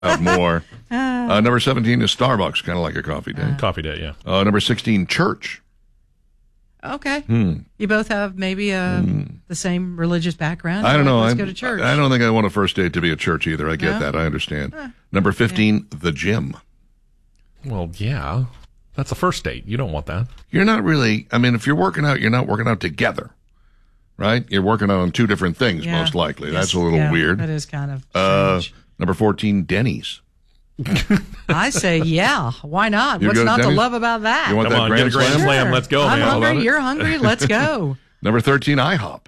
more. Number 17 is Starbucks, kind of like a coffee date. Coffee date, yeah. Number 16, church. Okay. You both have maybe the same religious background. I don't know. Let's go to church. I don't think I want a first date to be a church either. I get that. I understand. Number 15, the gym. Well, yeah. That's a first date. You don't want that. You're not really, I mean, if you're working out, you're not working out together, right? You're working out on two different things, most likely. Yes, That's a little weird. That is kind of strange. Number 14, Denny's. I say, yeah. Why not? You What's go to not to Denny's? love about that? You want Come that on, grand get a grand slam? slam. Let's go, I'm man. hungry. You're hungry. Let's go. Number 13, IHOP.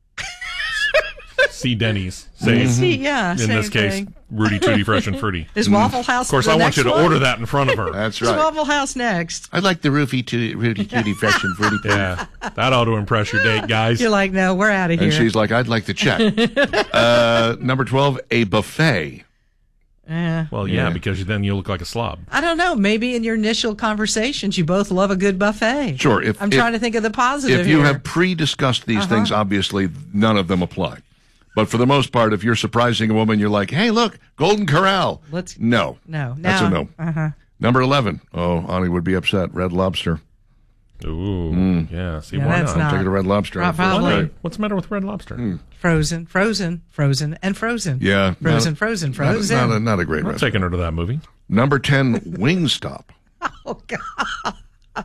See Denny's. Say, See, yeah. in same this case, thing. Rudy Tooty Fresh and Fruity. Is Waffle House Of course, the I want next you to one? order that in front of her. That's Is right. Waffle House next? I'd like the Rudy Tooty Fresh and Fruity. Yeah, that ought to impress your date, guys. You're like, no, we're out of here. And she's like, I'd like the check. Number 12, a buffet. Well, yeah, because then you look like a slob. I don't know. Maybe in your initial conversations, you both love a good buffet. Sure. I'm trying to think of the positive If you here. have pre-discussed these things, obviously none of them apply. But for the most part, if you're surprising a woman, you're like, hey, look, Golden Corral. No. That's a no. Number 11. Oh, Ani would be upset. Red Lobster. Ooh, yeah. See, Yeah, why that's not? not- Take it to Red Lobster. Probably. What's the matter with Red Lobster? Frozen, frozen, frozen, and frozen. Yeah. Frozen, frozen, frozen. Not a great I'm not restaurant. taking her to that movie. Number 10, Wingstop. Oh, God.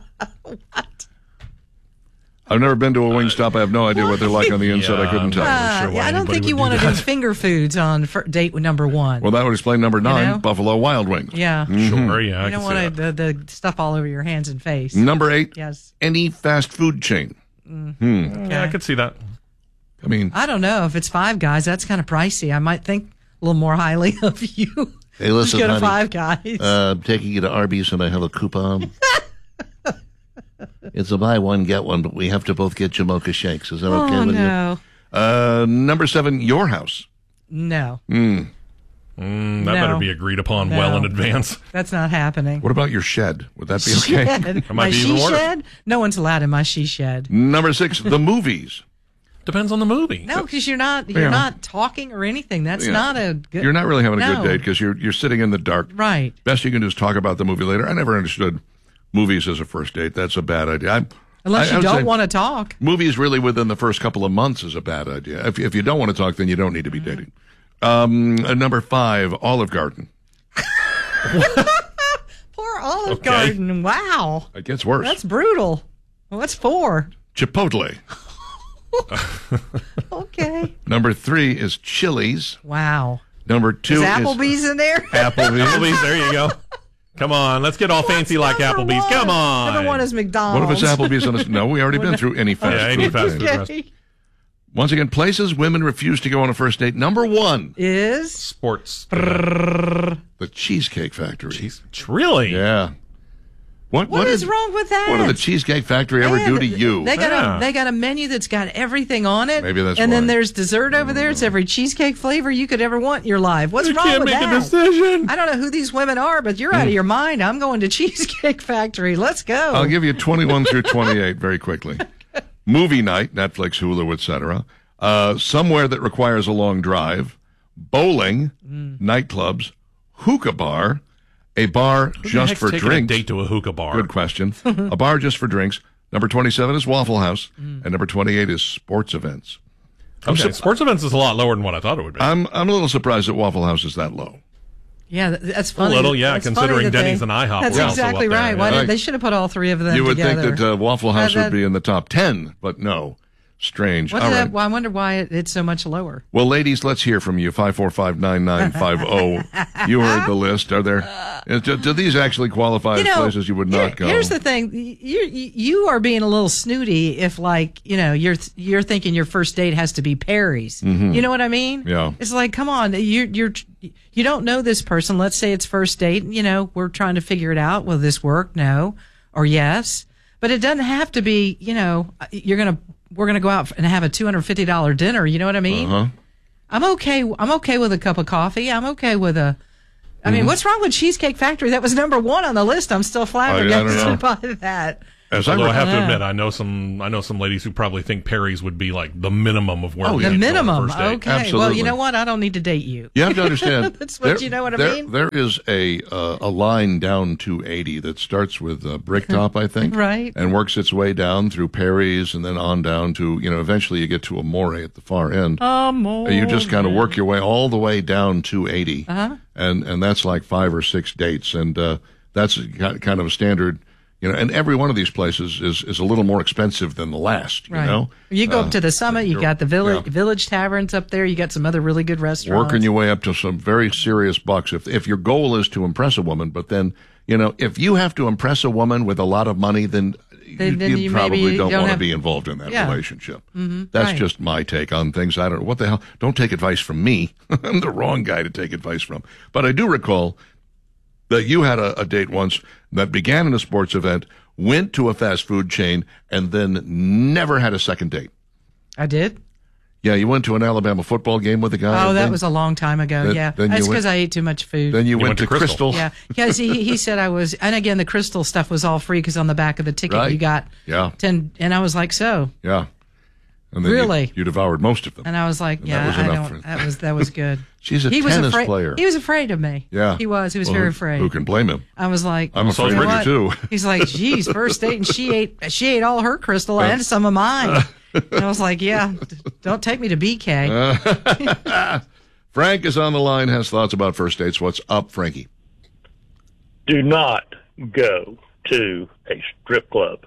I've never been to a Wingstop. I have no idea what they're like on the inside. I couldn't tell you. sure why I don't anybody think you would want do to do that. finger foods on date with number one. Well, that would explain number 9, know? Buffalo Wild Wings. Yeah. Sure, yeah. I You can don't see want that. the stuff all over your hands and face. Number 8, Yes. any fast food chain. Yeah, I could see that. I mean, I don't know. If it's Five Guys, that's kind of pricey. I might think a little more highly of you. hey, listen, Just go to honey, Five Guys. I'm taking you to Arby's and I have a coupon. It's a buy one, get one, but we have to both get Jamocha shakes. Is that okay oh, with no. you? Number 7, your house. No. That better be agreed upon well in advance. That's not happening. What about your shed? Would that be okay? Shed. might My be even she worse. shed? No one's allowed in my she shed. Number 6, the movies. Depends on the movie. No, because you're Yeah. not talking or anything. That's Yeah. not a good. You're not really having a No. good date because you're sitting in the dark. Right. Best you can do is talk about the movie later. I never understood movies as a first date. That's a bad idea. Unless I you would say don't want to talk. movies really within the first couple of months is a bad idea. If you don't want to talk, then you don't need to be dating. Number 5, Olive Garden. Poor Olive Okay. Garden. Wow. It gets worse. That's brutal. What's 4? Chipotle. Okay. Number 3 is Chili's. Wow. Number 2 Is is Applebee's in there? Applebee's. Applebee's, there you go. Come on, let's get all fancy like Number Applebee's. one. Come on. Number 1 is What McDonald's. if it's Applebee's on this? No, we already been through any fast Yeah, food. any fast thing. food restaurant. Okay. Once again, places women refuse to go on a first date. Number 1, Is Sports. the Cheesecake Factory. Really? Yeah. what is wrong with that? What did the Cheesecake Factory ever do to you? They got Yeah. they got a menu that's got everything on it. Maybe that's and then why. there's dessert over there. It's every cheesecake flavor you could ever want in your life. What's You wrong can't with make that? a decision. I don't know who these women are, but you're out of your mind. I'm going to Cheesecake Factory. Let's go. I'll give you 21 through 28 very quickly. Movie night, Netflix, Hulu, etc. Somewhere that requires a long drive. Bowling, nightclubs, hookah bar, a bar Who the just heck's for taking drinks. a date to a hookah bar? Good question. A bar just for drinks. Number 27 is Waffle House, and number 28 is sports events. Okay, sports events is a lot lower than what I thought it would be. I'm a little surprised that Waffle House is that low. Yeah, that's funny. little, yeah, That's considering funny that Denny's they- and IHOP That's were also exactly up there, right. yeah. Why Right. did they should have put all three of them You would together. think that Waffle House that- would be in the top 10, but no. Strange. What's All that? right. Well, I wonder why it's so much lower. Well, ladies, let's hear from you. 545-9950. You heard the list. Are there? Do these actually qualify as places you would not go? Here's the thing: you are being a little snooty if, like, you're thinking your first date has to be Perry's. You know what I mean? Yeah. It's like, come on, you don't know this person. Let's say it's first date. We're trying to figure it out. Will this work? No, or yes. But it doesn't have to be. We're gonna go out and have a $250 dinner. You know what I mean? Uh-huh. I'm okay with a cup of coffee. I'm okay with a. I mean, what's wrong with Cheesecake Factory? That was number 1 on the list. I'm still flabbergasted I don't know. by that. As Although I I have to admit, I know some ladies who probably think Perry's would be like the minimum of where we The need to go on a minimum. first date. Okay. Well, Absolutely. you know what? I don't need to date you. You have to understand. That's what you know what I mean? There is a line down 280 that starts with Bricktop, I think, Right. and works its way down through Perry's and then on down to eventually you get to Amore at the far end. You just kind of work your way all the way down 280, and that's like 5 or 6 dates, and that's kind of a standard. And every one of these places is a little more expensive than the last. Right. You know, You go up to the summit. You got the yeah. village taverns up there. You got some other really good restaurants. working your way up to some very serious bucks. If your goal is to impress a woman, but then if you have to impress a woman with a lot of money, then you probably don't want to be involved in that relationship. That's just my take on things. I don't know what the hell. Don't take advice from me. I'm the wrong guy to take advice from. But I do recall that you had a date once that began in a sports event, went to a fast food chain, and then never had a second date. I did. Yeah, you went to an Alabama football game with a guy. Oh, that was a long time ago. Then That's because I ate too much food. Then you went to Crystal. Yeah, because he said I was, and again, the Crystal stuff was all free because on the back of the ticket you got 10, and I was like, so. Yeah. And then really? You devoured most of them. And I was like, that was good. She's a tennis player. He was afraid of me. Yeah. He was very afraid. Who can blame him? I was like, I'm afraid of you too. He's like, geez, first date, and she ate all her Crystal and some of mine. And I was like, yeah, don't take me to BK. Frank is on the line, has thoughts about first dates. What's up, Frankie? Do not go to a strip club.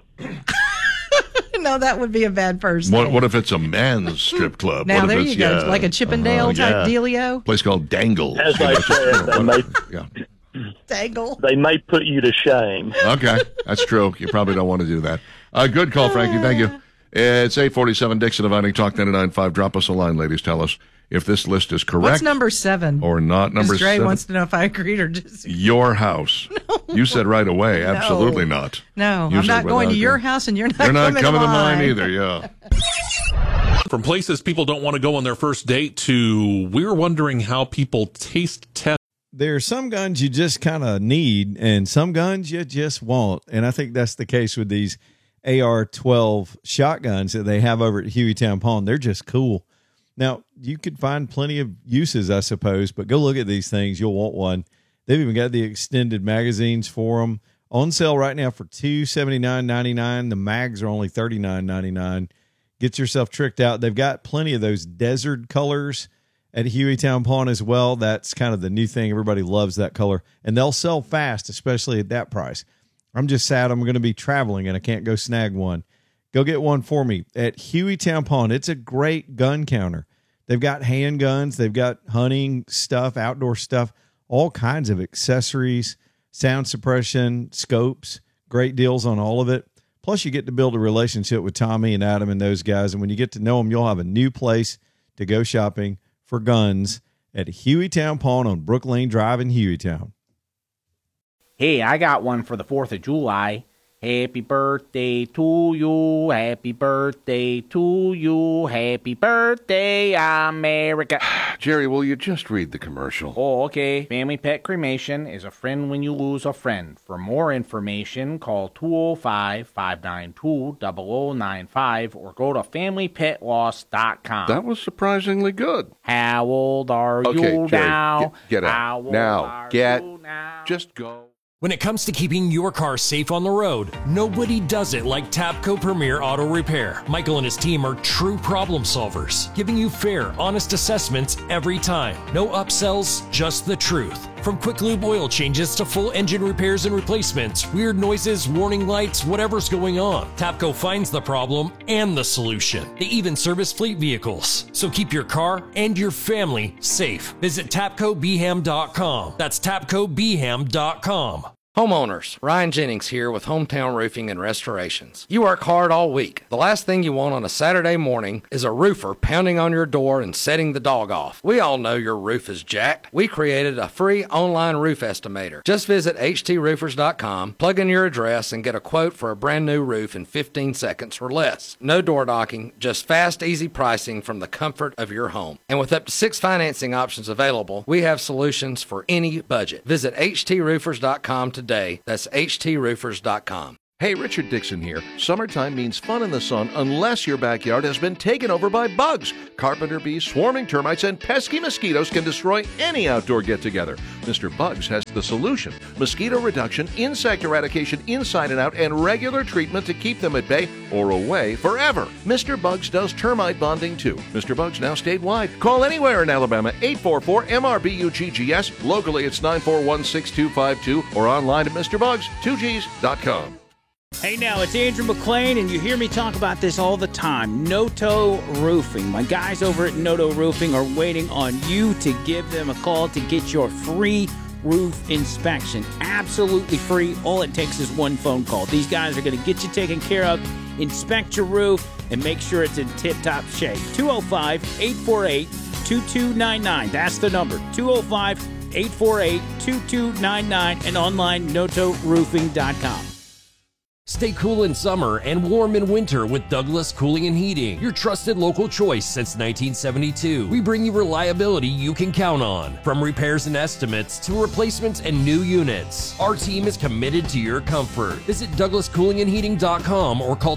No, that would be a bad first date. What if it's a man's strip club? Now, what there if you go. Like a Chippendale type dealio? Place called Dangle. As I said, Dangle. they may put you to shame. Okay, that's true. You probably don't want to do that. Good call, Frankie. Thank you. It's 847 Dixon Dividing Talk 99.5. Drop us a line, ladies. Tell us if this list is correct. What's number 7? Or not. Number 7. Dre wants to know if I agreed or just... Your house. No. You said right away, absolutely not. No, I'm not going to your house, and you're not coming to mine either, yeah. From places people don't want to go on their first date to we're wondering how people taste test. There are some guns you just kind of need, and some guns you just want. And I think that's the case with these AR-12 shotguns that they have over at Hueytown Pawn. They're just cool. Now, you could find plenty of uses, I suppose, but go look at these things. You'll want one. They've even got the extended magazines for them. On sale right now for $279.99. The mags are only $39.99. Get yourself tricked out. They've got plenty of those desert colors at Hueytown Pawn as well. That's kind of the new thing. Everybody loves that color. And they'll sell fast, especially at that price. I'm just sad I'm going to be traveling and I can't go snag one. Go get one for me at Hueytown Pawn. It's a great gun counter. They've got handguns. They've got hunting stuff, outdoor stuff, all kinds of accessories, sound suppression, scopes, great deals on all of it. Plus, you get to build a relationship with Tommy and Adam and those guys. And when you get to know them, you'll have a new place to go shopping for guns at Hueytown Pawn on Brook Lane Drive in Hueytown. Hey, I got one for the 4th of July. Happy birthday to you, happy birthday to you, happy birthday, America. Jerry, will you just read the commercial? Oh, okay. Family Pet Cremation is a friend when you lose a friend. For more information, call 205-592-0095 or go to FamilyPetLoss.com. That was surprisingly good. How old are you Jerry, now? get out. How old Now, are get, you now? just go. When it comes to keeping your car safe on the road, nobody does it like Tapco Premier Auto Repair. Michael and his team are true problem solvers, giving you fair, honest assessments every time. No upsells, just the truth. From quick lube oil changes to full engine repairs and replacements, weird noises, warning lights, whatever's going on, Tapco finds the problem and the solution. They even service fleet vehicles. So keep your car and your family safe. Visit TapcoBham.com. That's TapcoBham.com. Homeowners, Ryan Jennings here with Hometown Roofing and Restorations. You work hard all week. The last thing you want on a Saturday morning is a roofer pounding on your door and setting the dog off. We all know your roof is jacked. We created a free online roof estimator. Just visit HTRoofers.com, plug in your address, and get a quote for a brand new roof in 15 seconds or less. No door knocking, just fast, easy pricing from the comfort of your home. And with up to 6 financing options available, we have solutions for any budget. Visit HTRoofers.com today. That's HTRoofers.com. Hey, Richard Dixon here. Summertime means fun in the sun unless your backyard has been taken over by bugs. Carpenter bees, swarming termites, and pesky mosquitoes can destroy any outdoor get-together. Mr. Bugs has the solution. Mosquito reduction, insect eradication inside and out, and regular treatment to keep them at bay or away forever. Mr. Bugs does termite bonding too. Mr. Bugs now statewide. Call anywhere in Alabama, 844-MRBUGGS. Locally, it's 941-6252 or online at MrBugs2Gs.com. Hey now, it's Andrew McClain, and you hear me talk about this all the time. Noto Roofing. My guys over at Noto Roofing are waiting on you to give them a call to get your free roof inspection. Absolutely free. All it takes is one phone call. These guys are going to get you taken care of, inspect your roof, and make sure it's in tip-top shape. 205-848-2299. That's the number. 205-848-2299 and online notoroofing.com. Stay cool in summer and warm in winter with Douglas Cooling and Heating, your trusted local choice since 1972. We bring you reliability you can count on, from repairs and estimates to replacements and new units. Our team is committed to your comfort. Visit DouglasCoolingandHeating.com or call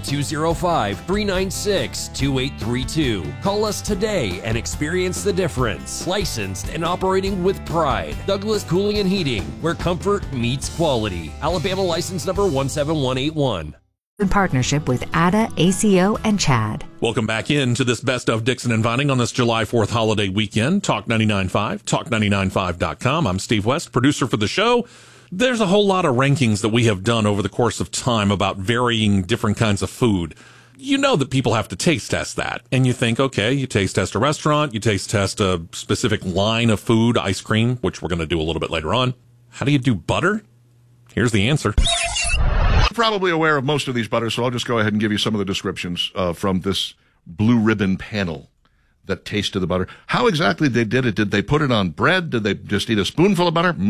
205-396-2832. Call us today and experience the difference. Licensed and operating with pride. Douglas Cooling and Heating, where comfort meets quality. Alabama license number 17181. In partnership with ADA, ACO, and CHAD. Welcome back into this Best of Dixon and Vining on this July 4th holiday weekend. Talk 99.5, talk995.com. I'm Steve West, producer for the show. There's a whole lot of rankings that we have done over the course of time about varying different kinds of food. You know that people have to taste test that. And you think, okay, you taste test a restaurant, you taste test a specific line of food, ice cream, which we're going to do a little bit later on. How do you do butter? Here's the answer. Probably aware of most of these butters, so I'll just go ahead and give you some of the descriptions from this blue ribbon panel that tasted the butter. How exactly they did it? Did they put it on bread? Did they just eat a spoonful of butter?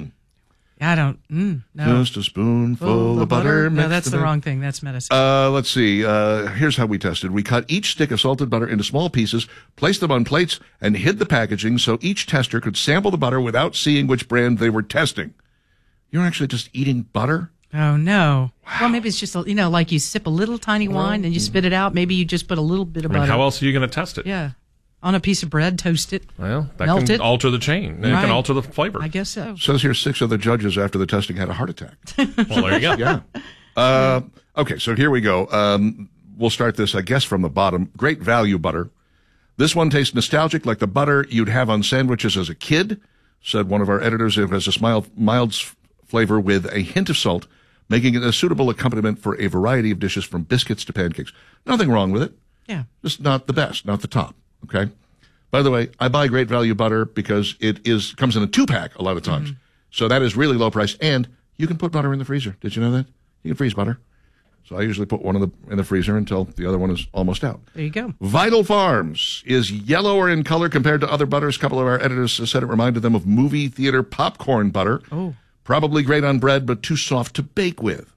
I don't. No. Just a spoonful of butter. No, that's the wrong thing. That's medicine. Let's see. Here's how we tested. We cut each stick of salted butter into small pieces, placed them on plates, and hid the packaging so each tester could sample the butter without seeing which brand they were testing. You're actually just eating butter? Oh, no. Wow. Well, maybe it's just, like you sip a little tiny wine and you spit it out. Maybe you just put a little bit of butter. How else are you going to test it? Yeah. On a piece of bread, toast it. Well, that melt can it. alter the chain. It can alter the flavor. I guess so. Says here 6 of the judges after the testing had a heart attack. Well, there you go. Yeah. Okay, so here we go. We'll start this, I guess, from the bottom. Great value butter. This one tastes nostalgic like the butter you'd have on sandwiches as a kid, said one of our editors. It has a mild flavor with a hint of salt, making it a suitable accompaniment for a variety of dishes from biscuits to pancakes. Nothing wrong with it. Yeah. Just not the best, not the top. Okay. By the way, I buy great value butter because it comes in a 2-pack a lot of times. So that is really low price. And you can put butter in the freezer. Did you know that? You can freeze butter. So I usually put one in the freezer until the other one is almost out. There you go. Vital Farms is yellower in color compared to other butters. A couple of our editors said it reminded them of movie theater popcorn butter. Oh. Probably great on bread, but too soft to bake with.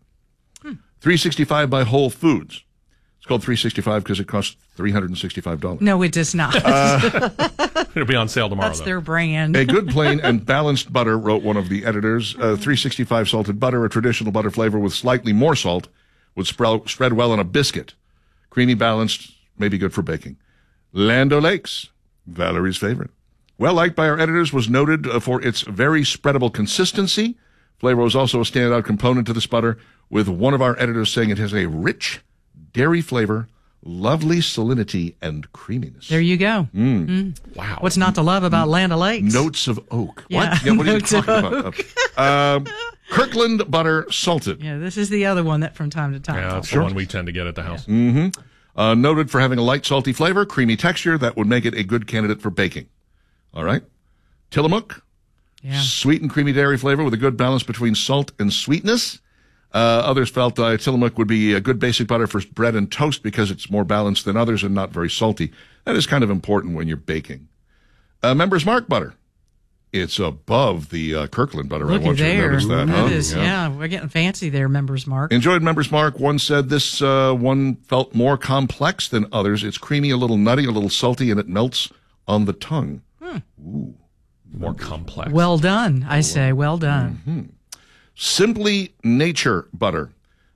$3.65 by Whole Foods. It's called $3.65 because it costs $365. No, it does not. It'll be on sale tomorrow, That's their brand. A good, plain, and balanced butter, wrote one of the editors. $3.65 salted butter, a traditional butter flavor with slightly more salt, would spread well on a biscuit. Creamy, balanced, maybe good for baking. Land O'Lakes, Valerie's favorite. Well liked by our editors, was noted for its very spreadable consistency. Flavor was also a standout component to this butter, with one of our editors saying it has a rich dairy flavor, lovely salinity, and creaminess. There you go. Wow. What's not to love about Land O'Lakes? Notes of oak. Yeah, What? Yeah, what are you notes of talking about? Kirkland butter salted. Yeah, this is the other one that from time to time. Yeah, that's the one we tend to get at the house. Noted for having a light, salty flavor, creamy texture that would make it a good candidate for baking. All right. Tillamook. Yeah. Sweet and creamy dairy flavor with a good balance between salt and sweetness. Others felt Tillamook would be a good basic butter for bread and toast because it's more balanced than others and not very salty. That is kind of important when you're baking. Members Mark butter. It's above the Kirkland butter. Looky I want you to there. notice that. That Huh? is, yeah, we're getting fancy there, Members Mark. Enjoyed Members Mark. One said this one felt more complex than others. It's creamy, a little nutty, a little salty, and it melts on the tongue. Ooh. More complex. Well done, I say. Well done. Simply Nature butter.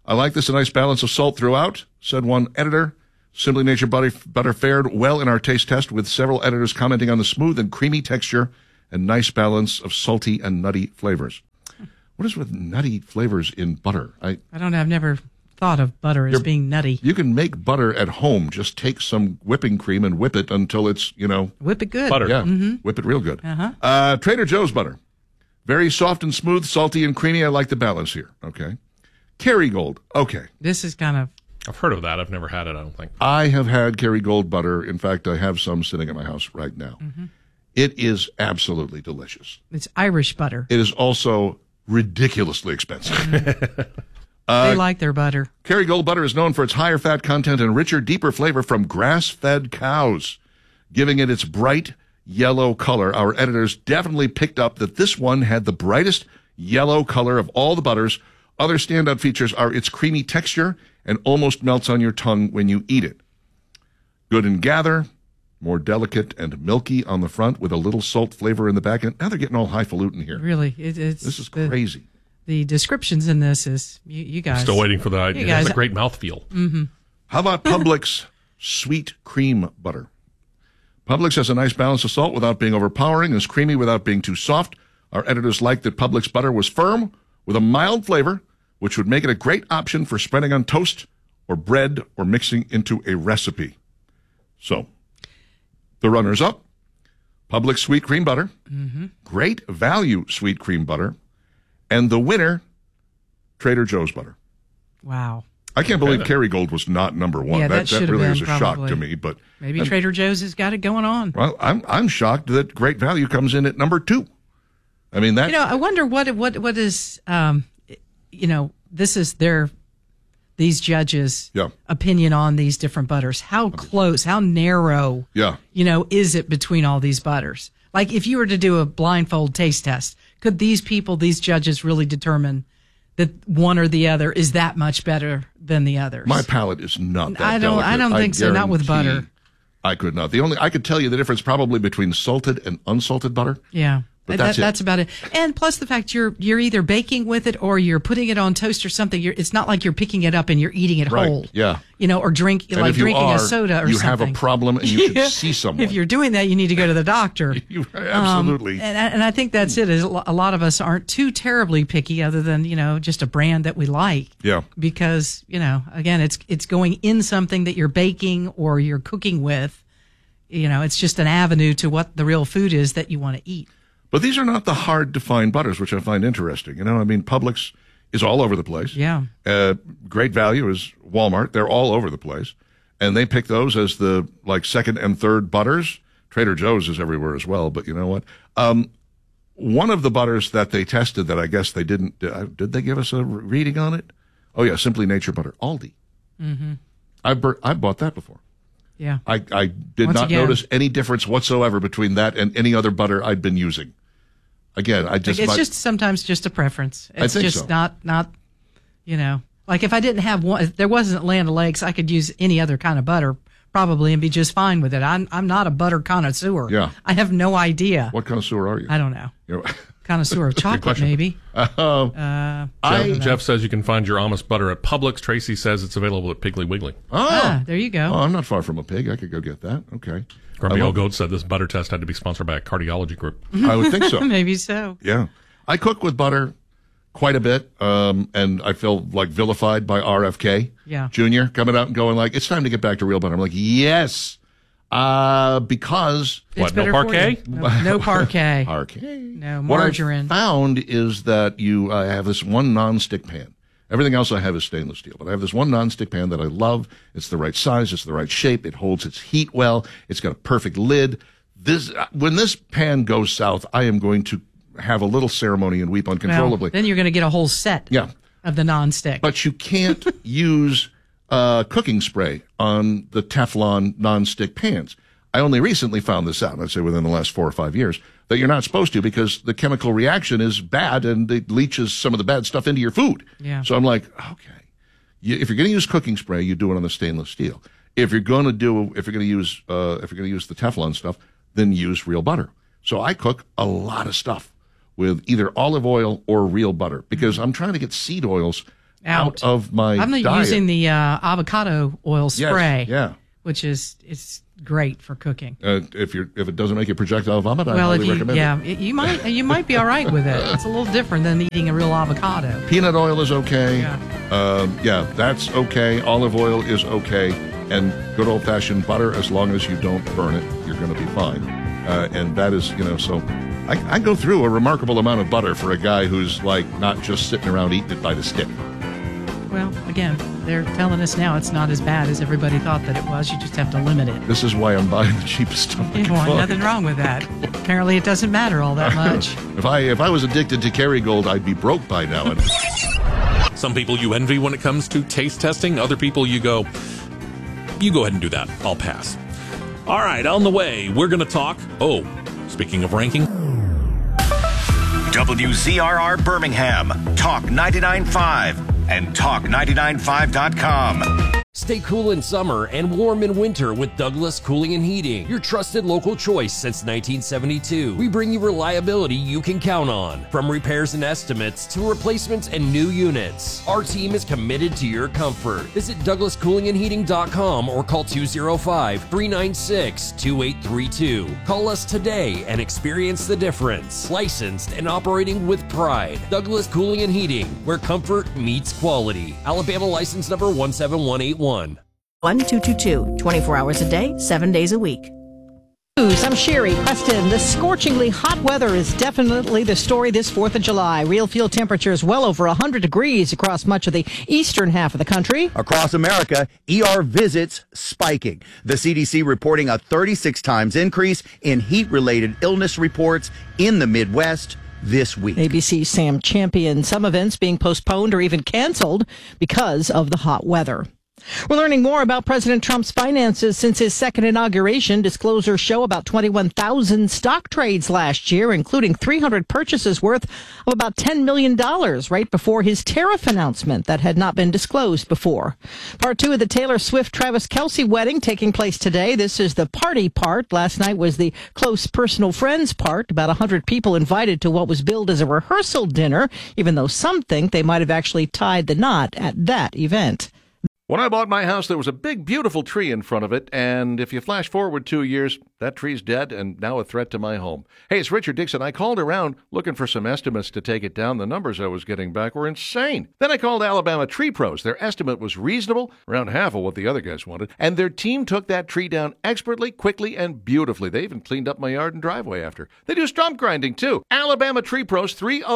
I like this, a nice balance of salt throughout, said one editor. Simply Nature butter fared well in our taste test, with several editors commenting on the smooth and creamy texture and nice balance of salty and nutty flavors. What is with nutty flavors in butter? I don't know. I've never thought of butter as being nutty. You can make butter at home. Just take some whipping cream and whip it until it's, Whip it good. Butter. Yeah, whip it real good. Uh-huh. Trader Joe's butter. Very soft and smooth, salty and creamy. I like the balance here. Okay. Kerrygold. Okay. This is kind of... I've heard of that. I've never had it, I don't think. I have had Kerrygold butter. In fact, I have some sitting at my house right now. It is absolutely delicious. It's Irish butter. It is also ridiculously expensive. They like their butter. Kerrygold butter is known for its higher fat content and richer, deeper flavor from grass-fed cows, giving it its bright yellow color. Our editors definitely picked up that this one had the brightest yellow color of all the butters. Other standout features are its creamy texture and almost melts on your tongue when you eat it. Good and gather, more delicate and milky on the front with a little salt flavor in the back. And now they're getting all highfalutin here. Really, This is crazy. The descriptions in this is you guys. Still waiting for that. It has a great mouthfeel. Mm-hmm. How about Publix sweet cream butter? Publix has a nice balance of salt without being overpowering and is creamy without being too soft. Our editors liked that Publix butter was firm with a mild flavor, which would make it a great option for spreading on toast or bread or mixing into a recipe. So, the runners-up, Publix sweet cream butter, Great Value sweet cream butter, and the winner, Trader Joe's butter. Wow. I can't believe Kerrygold was not number one. Yeah, that should have really been, is a shock probably. to me. But maybe Trader Joe's has got it going on. Well, I'm shocked that Great Value comes in at number 2. I mean, that. I wonder what is, this is these judges' opinion on these different butters. How close, how narrow, is it between all these butters? Like if you were to do a blindfold taste test, could these judges really determine that one or the other is that much better than the others? My palate is not that delicate. I don't think so. Not with butter. I could not. I could tell you the difference probably between salted and unsalted butter. Yeah. But that's about it. And plus the fact you're either baking with it or you're putting it on toast or something. It's not like you're picking it up and you're eating it whole. Yeah. Or drinking a soda or you something. have a problem and you should see someone. If you're doing that, you need to go to the doctor. Absolutely. And I think that's it. Is a lot of us aren't too terribly picky, other than just a brand that we like. Yeah. Because again, it's going in something that you're baking or you're cooking with. It's just an avenue to what the real food is that you want to eat. But these are not the hard-to-find butters, which I find interesting. Publix is all over the place. Yeah. Great Value is Walmart. They're all over the place. And they pick those as the, second and third butters. Trader Joe's is everywhere as well. But you know what? One of the butters that they tested that I guess they didn't, did they give us a reading on it? Oh, yeah, Simply Nature butter. Aldi. Mm-hmm. I bought that before. Yeah. I did not notice any difference whatsoever between that and any other butter I'd been using. Again, it's just sometimes just a preference. It's I think just so. not like if I didn't have one, if there wasn't Land O'Lakes, I could use any other kind of butter probably and be just fine with it. I'm not a butter connoisseur. Yeah. I have no idea. What connoisseur are you? I don't know. Connoisseur of chocolate, maybe. Jeff says you can find your Amos butter at Publix. Tracy says it's available at Piggly Wiggly. There you go. Oh, I'm not far from a pig. I could go get that. Okay. Grumpy Old Goat said this butter test had to be sponsored by a cardiology group. I would think so. Maybe so. Yeah. I cook with butter quite a bit, and I feel vilified by RFK Jr. coming out and going it's time to get back to real butter. I'm like, yes. Because it's no parquet? No parquet. Parquet. No margarine. What I found is that you have this one nonstick pan. Everything else I have is stainless steel, but I have this one nonstick pan that I love. It's the right size. It's the right shape. It holds its heat well. It's got a perfect lid. When this pan goes south, I am going to have a little ceremony and weep uncontrollably. Well, then you're going to get a whole set of the nonstick. But you can't use cooking spray on the Teflon nonstick pans. I only recently found this out, I'd say within the last 4 or 5 years, that you're not supposed to because the chemical reaction is bad and it leaches some of the bad stuff into your food. Yeah. So I'm like, okay, if you're going to use cooking spray, you do it on the stainless steel. If you're going to use the Teflon stuff, then use real butter. So I cook a lot of stuff with either olive oil or real butter because I'm trying to get seed oils out of my I'm diet. using the avocado oil spray. Yeah. Which it's great for cooking. If it doesn't make you projectile vomit, I Well, highly recommend it. you might be all right with it. It's a little different than eating a real avocado. Peanut oil is okay. Yeah. That's okay. Olive oil is okay. And good old-fashioned butter, as long as you don't burn it, you're going to be fine. And that is, so I go through a remarkable amount of butter for a guy who's like not just sitting around eating it by the stick. Well, again, they're telling us now it's not as bad as everybody thought that it was. You just have to limit it. This is why I'm buying the cheapest stuff. Nothing wrong with that. Apparently, it doesn't matter all that much. If I was addicted to Kerrygold, I'd be broke by now. Some people you envy when it comes to taste testing. Other people you go ahead and do that. I'll pass. All right, on the way, we're going to talk. Oh, speaking of ranking. WZRR Birmingham, Talk 99.5 and Talk995.com. Stay cool in summer and warm in winter with Douglas Cooling and Heating, your trusted local choice since 1972. We bring you reliability you can count on, from repairs and estimates to replacements and new units. Our team is committed to your comfort. Visit DouglasCoolingandHeating.com or call 205-396-2832. Call us today and experience the difference. Licensed and operating with pride. Douglas Cooling and Heating, where comfort meets quality. Alabama license number 17181. 1222, 24 hours a day, 7 days a week. I'm Sherry Preston. The scorchingly hot weather is definitely the story this 4th of July. Real field temperatures well over 100 degrees across much of the eastern half of the country. Across America, ER visits spiking. The CDC reporting a 36 times increase in heat-related illness reports in the Midwest this week. ABC's Sam Champion. Some events being postponed or even canceled because of the hot weather. We're learning more about President Trump's finances since his second inauguration. Disclosures show about 21,000 stock trades last year, including 300 purchases worth of about $10 million right before his tariff announcement that had not been disclosed before. Part 2 of the Taylor Swift-Travis Kelce wedding taking place today. This is the party part. Last night was the close personal friends part. About 100 people invited to what was billed as a rehearsal dinner, even though some think they might have actually tied the knot at that event. When I bought my house, there was a big, beautiful tree in front of it, and if you flash forward 2 years, that tree's dead and now a threat to my home. Hey, it's Richard Dixon. I called around looking for some estimates to take it down. The numbers I was getting back were insane. Then I called Alabama Tree Pros. Their estimate was reasonable, around half of what the other guys wanted, and their team took that tree down expertly, quickly, and beautifully. They even cleaned up my yard and driveway after. They do stump grinding, too. Alabama Tree Pros,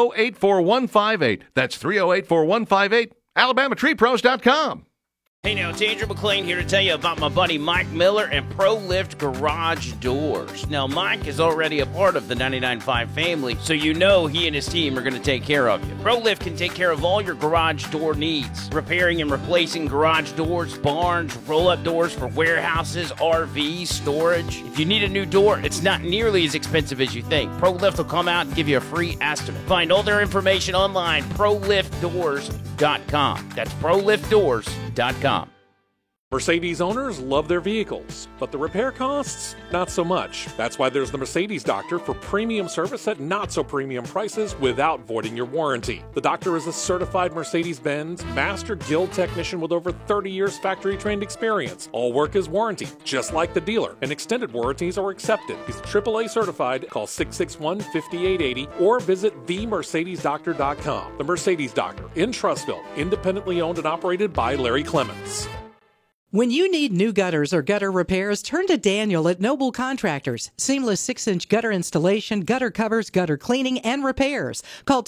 308-4158. That's 308-4158. AlabamaTreePros.com. Hey now, it's Andrew McLean here to tell you about my buddy Mike Miller and ProLift Garage Doors. Now, Mike is already a part of the 99.5 family, so you know he and his team are going to take care of you. ProLift can take care of all your garage door needs. Repairing and replacing garage doors, barns, roll-up doors for warehouses, RVs, storage. If you need a new door, it's not nearly as expensive as you think. ProLift will come out and give you a free estimate. Find all their information online, ProLiftDoors.com. That's ProLiftDoors.com. Mercedes owners love their vehicles, but the repair costs, not so much. That's why there's the Mercedes Doctor for premium service at not so premium prices without voiding your warranty. The doctor is a certified Mercedes-Benz Master Guild technician with over 30 years factory trained experience. All work is warranty, just like the dealer, and extended warranties are accepted. He's AAA certified. Call 661-5880 or visit themercedesdoctor.com. The Mercedes Doctor in Trussville, independently owned and operated by Larry Clements. When you need new gutters or gutter repairs, turn to Daniel at Noble Contractors. Seamless 6-inch gutter installation, gutter covers, gutter cleaning, and repairs. Call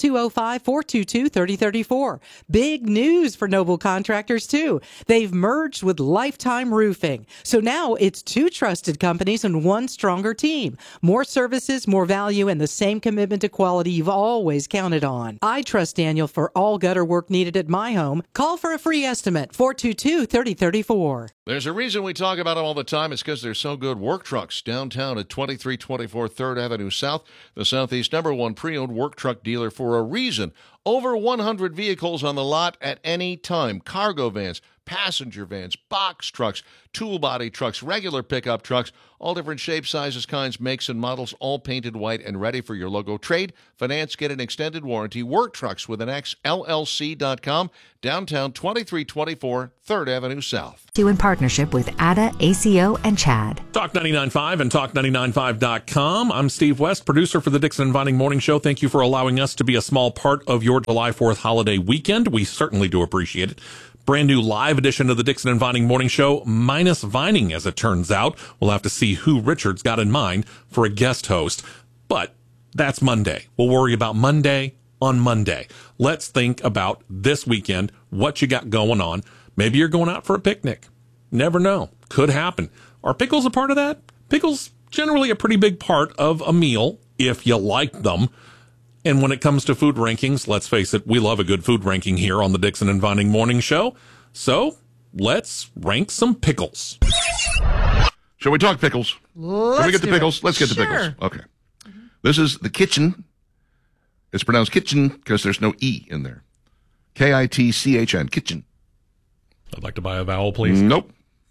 205-422-3034. Big news for Noble Contractors, too. They've merged with Lifetime Roofing. So now it's two trusted companies and one stronger team. More services, more value, and the same commitment to quality you've always counted on. I trust Daniel for all gutter work needed at my home. Call for a free estimate, 422-3034. There's a reason we talk about them all the time. It's because they're so good. Work Trucks, downtown at 2324 3rd Avenue South, the Southeast #1 pre-owned work truck dealer for a reason. Over 100 vehicles on the lot at any time. Cargo vans, passenger vans, box trucks, tool body trucks, regular pickup trucks, all different shapes, sizes, kinds, makes, and models, all painted white and ready for your logo. Trade, finance, get an extended warranty. Work Trucks with an X, LLC.com, downtown 2324 3rd Avenue South. In partnership with Ada, ACO, and Chad. Talk 99.5 and Talk995.com. I'm Steve West, producer for the Dixon and Vining Morning Show. Thank you for allowing us to be a small part of your July 4th holiday weekend. We certainly do appreciate it. Brand new live edition of the Dixon and Vining Morning Show, minus Vining, as it turns out. We'll have to see who Richard's got in mind for a guest host. But that's Monday. We'll worry about Monday on Monday. Let's think about this weekend, what you got going on. Maybe you're going out for a picnic. Never know. Could happen. Are pickles a part of that? Pickles generally a pretty big part of a meal if you like them. And when it comes to food rankings, let's face it, we love a good food ranking here on the Dixon and Vining Morning Show. So let's rank some pickles. Shall we talk pickles? Can we get to pickles? Let's get to pickles. Okay. This is the kitchen. It's pronounced kitchen because there's no E in there. Kitchn, kitchen. I'd like to buy a vowel, please. Nope.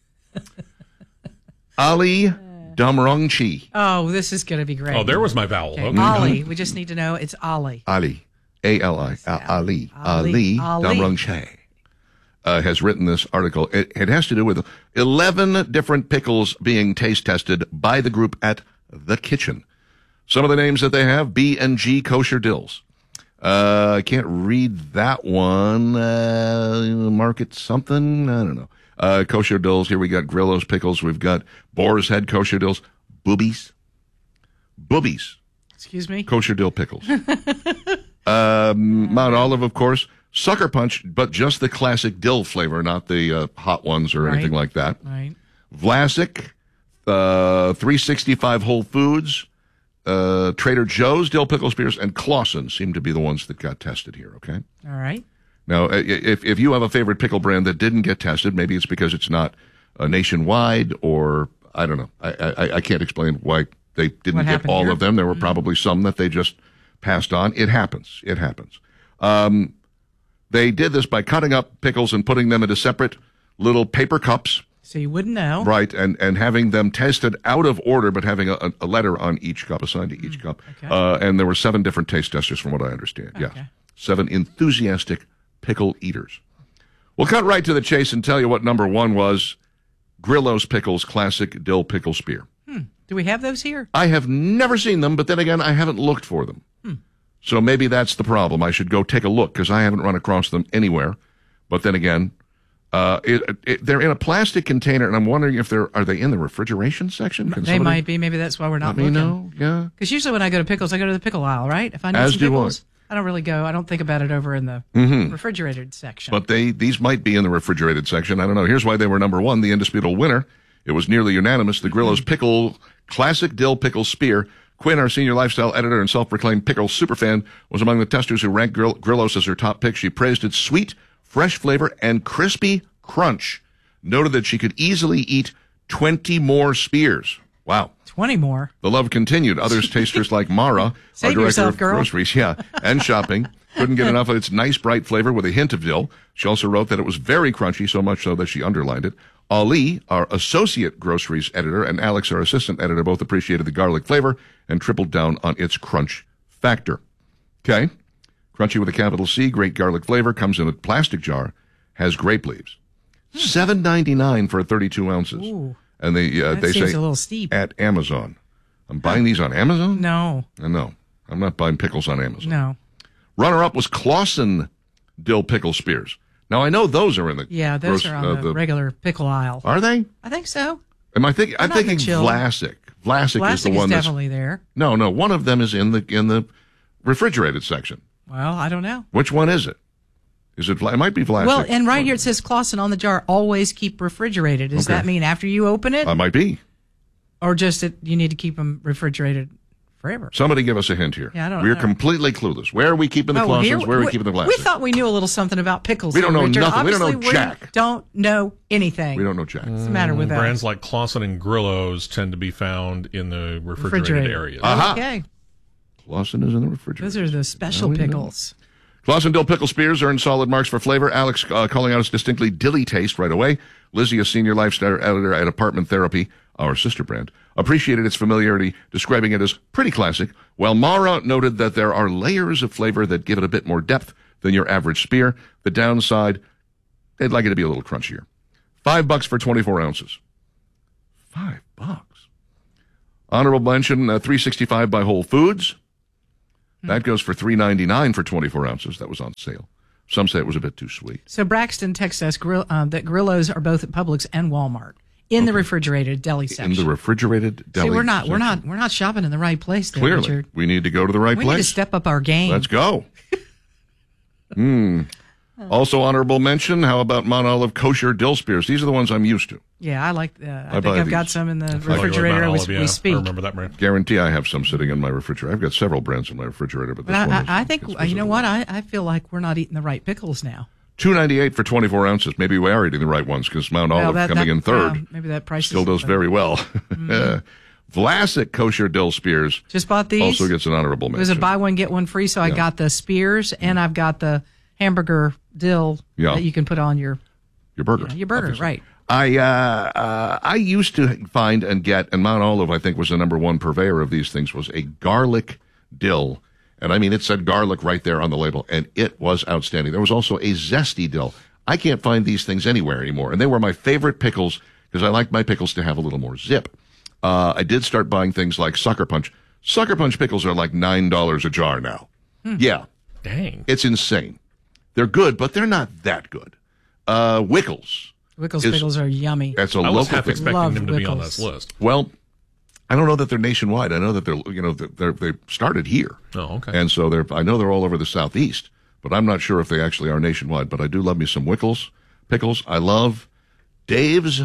Ali Damrongchi. Oh, this is going to be great. Oh, there was my vowel. Okay. Okay. Ali. We just need to know it's Ali. Ali. A-L-I. Ali Damrongchi has written this article. It has to do with 11 different pickles being taste tested by the group at The Kitchen. Some of the names that they have, B&G Kosher Dills. I can't read that one. Market something? I don't know. Kosher Dills. Here we got Grillo's Pickles. We've got Boar's Head Kosher Dills. Boobies. Excuse me? Kosher Dill Pickles. Mount Olive, of course. Sucker Punch, but just the classic dill flavor, not the hot ones or anything like that. Right. Vlasic. 365 Whole Foods. Trader Joe's Dill Pickle Spears, and Clausen seem to be the ones that got tested here, okay? All right. Now, if you have a favorite pickle brand that didn't get tested, maybe it's because it's not nationwide, or I don't know. I can't explain why they didn't get all of them. There were probably some that they just passed on. It happens. They did this by cutting up pickles and putting them into separate little paper cups. So you wouldn't know. Right, and having them tested out of order, but having a letter on each cup, assigned to each cup. Okay. And there were 7 different taste testers from what I understand. Okay. Yes. 7 enthusiastic pickle eaters. We'll cut right to the chase and tell you what number 1 was. Grillo's Pickles Classic Dill Pickle Spear. Do we have those here? I have never seen them, but then again, I haven't looked for them. So maybe that's the problem. I should go take a look because I haven't run across them anywhere. But then again, they're in a plastic container, and I'm wondering if are they in the refrigeration section? They might be. Maybe that's why we're not looking. Let me know. Yeah. Because usually when I go to pickles, I go to the pickle aisle, right? If I need some pickles, I don't really go. I don't think about it over in the refrigerated section. But these might be in the refrigerated section. I don't know. Here's why they were number 1, the indisputable winner. It was nearly unanimous. The Grillo's Pickle Classic Dill Pickle Spear. Quinn, our senior lifestyle editor and self-proclaimed pickle superfan, was among the testers who ranked Grillo's as her top pick. She praised its sweet, fresh flavor, and crispy crunch. Noted that she could easily eat 20 more spears. Wow. 20 more. The love continued. Others tasters like Mara, our director of groceries, and shopping, couldn't get enough of its nice, bright flavor with a hint of dill. She also wrote that it was very crunchy, so much so that she underlined it. Ali, our associate groceries editor, and Alex, our assistant editor, both appreciated the garlic flavor and tripled down on its crunch factor. Okay. Crunchy with a capital C, great garlic flavor, comes in a plastic jar, has grape leaves. $7.99 for 32 ounces. Ooh, and they say a little steep. At Amazon. I'm buying these on Amazon? No. No. I'm not buying pickles on Amazon. No. Runner-up was Clausen Dill Pickle Spears. Now, I know those are in the... Yeah, those are on the regular pickle aisle. Are they? I think so. I'm thinking Vlasic. Vlasic is the one that's... definitely there. No, one of them is in the refrigerated section. Well, I don't know. Which one is it? It might be Vlasic. Well, and right here it says Clausen on the jar, always keep refrigerated. Does that mean after you open it? Might be. Or just that you need to keep them refrigerated forever? Somebody give us a hint here. Yeah, I don't know. We're completely clueless. Where are we keeping the Clausens? Where are we keeping the Vlasic? We thought we knew a little something about pickles. We don't know Richard. nothing. Obviously, we don't know jack. We don't know anything. We don't know jack. What's the matter with that? Brands like Clausen and Grillo's tend to be found in the refrigerated areas. Aha. Okay. Clausen is in the refrigerator. Those are the special pickles. Clausen Dill Pickle Spears earned solid marks for flavor. Alex calling out its distinctly dilly taste right away. Lizzie, a senior lifestyle editor at Apartment Therapy, our sister brand, appreciated its familiarity, describing it as pretty classic, while Mara noted that there are layers of flavor that give it a bit more depth than your average spear. The downside, they'd like it to be a little crunchier. $5 for 24 ounces. $5. Honorable mention, $3.65 by Whole Foods. That goes for $3.99 for 24 ounces. That was on sale. Some say it was a bit too sweet. So Braxton texts us that Grillo's are both at Publix and Walmart in the refrigerated deli section. In the refrigerated deli. See, we're not shopping in the right place there, Clearly, Richard. we need to go to the right We place. need to step up our game. Let's go. Also honorable mention, how about Mount Olive kosher dill spears? These are the ones I'm used to. Yeah, I like. I think buy I've got these. some in the refrigerator as we speak. I remember that brand. Guarantee I have some sitting in my refrigerator. I've got several brands in my refrigerator, but this But one I think you know what? I feel like we're not eating the right pickles now. $2.98 for 24 ounces. Maybe we are eating the right ones because Mount Olive coming in third. Maybe that price still does very well. Vlasic kosher dill spears. Just bought these. Also gets an honorable It mention. was a buy one get one free, so I got the spears and I've got the hamburger dill that you can put on your burger. Your burger, obviously. right? I used to find and get, and Mount Olive I think was the number one purveyor of these things, was a garlic dill. And I mean, it said garlic right there on the label, and it was outstanding. There was also a zesty dill. I can't find these things anywhere anymore, and they were my favorite pickles because I like my pickles to have a little more zip. I did start buying things like Sucker Punch. Sucker Punch pickles are like $9 a jar now. Yeah. Dang. It's insane. They're good, but they're not that good. Wickles. Wickles pickles are yummy. That's a I local was half thing. expecting them to be on this list. Well, I don't know that they're nationwide. I know that they started here. Oh, okay. And so I know they're all over the Southeast, but I'm not sure if they actually are nationwide. But I do love me some Wickles pickles. I love Dave's.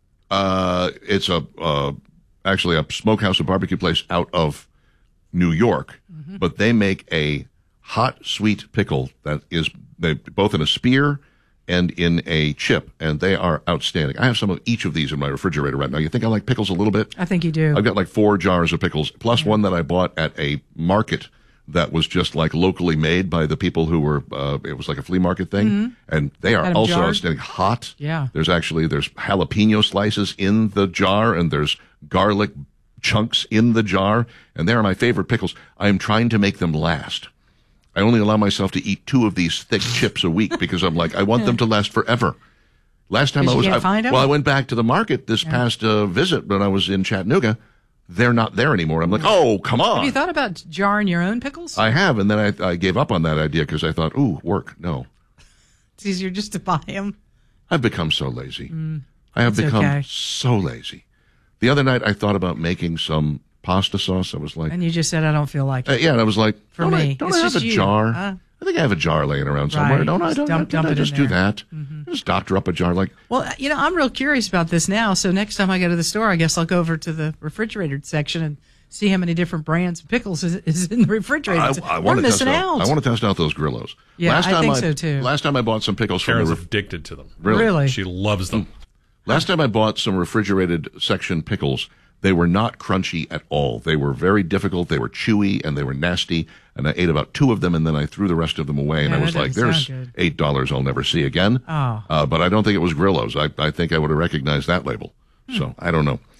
It's actually a smokehouse and barbecue place out of New York, but they make a hot sweet pickle that is both in a spear and in a chip, and they are outstanding. I have some of each of these in my refrigerator right now. You think I like pickles a little bit? I think you do. I've got like 4 jars of pickles, plus one that I bought at a market that was just like locally made by the people who were, it was like a flea market thing, and they are also jarred? outstanding. Hot. Yeah. There's jalapeno slices in the jar, and there's garlic chunks in the jar, and they are my favorite pickles. I am trying to make them last. I only allow myself to eat 2 of these thick chips a week because I'm like, I want them to last forever. Last time I went back to the market this past visit when I was in Chattanooga. They're not there anymore. I'm like, oh, come on. Have you thought about jarring your own pickles? I have, and then I gave up on that idea because I thought, ooh, work. No. It's easier just to buy them. I've become so lazy. I have become so lazy. The other night I thought about making some pasta sauce. I was like, and you just said, I don't feel like it. yeah, and I was like, For me. don't It's I have just a you. jar? I think I have a jar laying around somewhere. Right. Don't I? Just dump it just in do there. that. Just doctor up a jar like. Well, I'm real curious about this now. So next time I go to the store, I guess I'll go over to the refrigerated section and see how many different brands of pickles is in the refrigerator. We're missing out. I want to test out those Grillos. Yeah, I think so too. Last time I bought some pickles from Karen's addicted to them. Really? She loves them. Last time I bought some refrigerated section pickles, they were not crunchy at all. They were very difficult. They were chewy and they were nasty. And I ate about 2 of them and then I threw the rest of them away. And I was like, there's $8 I'll never see again. Oh. But I don't think it was Grillo's. I think I would have recognized that label. So I don't know.